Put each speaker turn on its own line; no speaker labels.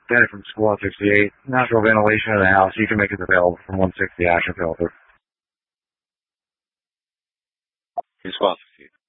Danny from School 168. Natural ventilation in the house. You can make it available from 160 Ashen Filter.
From School 168.